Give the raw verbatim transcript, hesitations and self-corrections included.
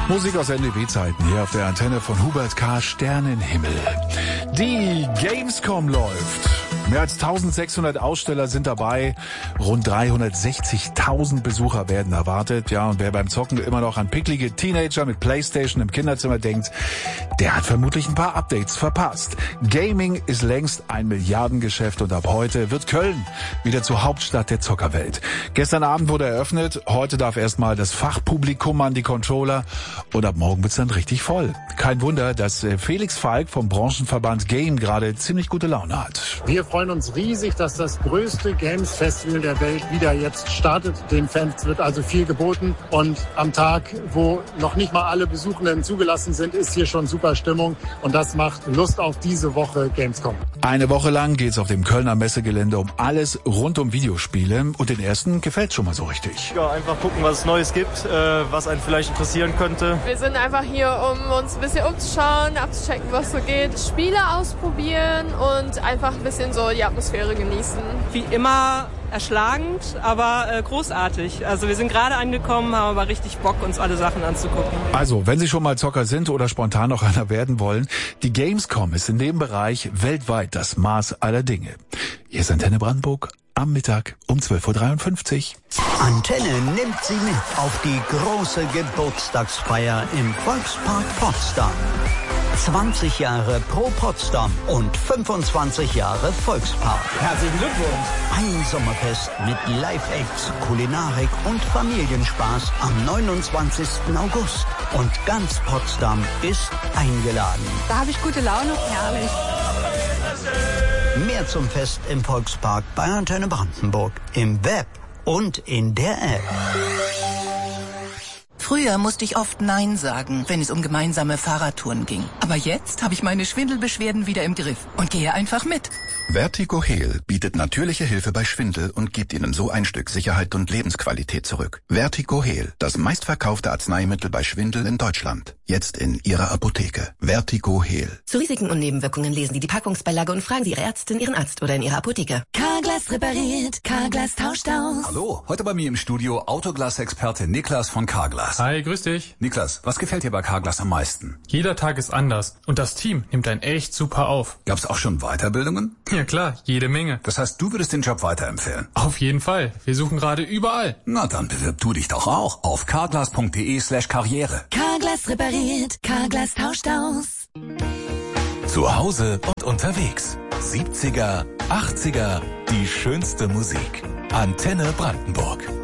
Musik aus N D W-Zeiten hier auf der Antenne von Hubert K. Sternenhimmel. Die Gamescom läuft. Mehr als eintausendsechshundert Aussteller sind dabei. Rund dreihundertsechzigtausend Besucher werden erwartet. Ja, und wer beim Zocken immer noch an picklige Teenager mit Playstation im Kinderzimmer denkt, der hat vermutlich ein paar Updates verpasst. Gaming ist längst ein Milliardengeschäft und ab heute wird Köln wieder zur Hauptstadt der Zockerwelt. Gestern Abend wurde eröffnet. Heute darf erstmal das Fachpublikum an die Controller und ab morgen wird's dann richtig voll. Kein Wunder, dass Felix Falk vom Branchenverband Game gerade ziemlich gute Laune hat. Wir freuen uns riesig, dass das größte Games-Festival der Welt wieder jetzt startet. Den Fans wird also viel geboten. Und am Tag, wo noch nicht mal alle Besuchenden zugelassen sind, ist hier schon super Stimmung. Und das macht Lust auf diese Woche Gamescom. Eine Woche lang geht's auf dem Kölner Messegelände um alles rund um Videospiele. Und den ersten gefällt's schon mal so richtig. Ja, einfach gucken, was es Neues gibt, äh, was einen vielleicht interessieren könnte. Wir sind einfach hier, um uns ein bisschen umzuschauen, abzuchecken, was so geht. Spiele ausprobieren und einfach ein bisschen so die Atmosphäre genießen. Wie immer erschlagend, aber äh, großartig. Also wir sind gerade angekommen, haben aber richtig Bock, uns alle Sachen anzugucken. Also, wenn Sie schon mal Zocker sind oder spontan noch einer werden wollen, die Gamescom ist in dem Bereich weltweit das Maß aller Dinge. Hier ist Antenne Brandenburg am Mittag um zwölf Uhr dreiundfünfzig. Antenne nimmt Sie mit auf die große Geburtstagsfeier im Volkspark Potsdam. zwanzig Jahre Pro Potsdam und fünfundzwanzig Jahre Volkspark. Herzlichen Glückwunsch! Ein Sommerfest mit Live-Acts, Kulinarik und Familienspaß am neunundzwanzigsten August. Und ganz Potsdam ist eingeladen. Da habe ich gute Laune. Herrlich. Mehr zum Fest im Volkspark bei Antenne Brandenburg. Im Web und in der App. Früher musste ich oft Nein sagen, wenn es um gemeinsame Fahrradtouren ging. Aber jetzt habe ich meine Schwindelbeschwerden wieder im Griff und gehe einfach mit. Vertigo Heal bietet natürliche Hilfe bei Schwindel und gibt Ihnen so ein Stück Sicherheit und Lebensqualität zurück. Vertigo Heal, das meistverkaufte Arzneimittel bei Schwindel in Deutschland. Jetzt in Ihrer Apotheke. Vertigo Heal. Zu Risiken und Nebenwirkungen lesen Sie die Packungsbeilage und fragen Sie Ihre Ärztin, Ihren Arzt oder in Ihrer Apotheke. Carglass repariert, Carglass tauscht aus. Hallo, heute bei mir im Studio Autoglas-Experte Niklas von Carglass. Hi, grüß dich. Niklas, was gefällt dir bei Carglass am meisten? Jeder Tag ist anders und das Team nimmt einen echt super auf. Gab's auch schon Weiterbildungen? Ja klar, jede Menge. Das heißt, du würdest den Job weiterempfehlen? Auf jeden Fall. Wir suchen gerade überall. Na, dann bewirb du dich doch auch auf carglass.de slash karriere. Carglass repariert, Carglass tauscht aus. Zu Hause und unterwegs. siebziger, achtziger, die schönste Musik. Antenne Brandenburg.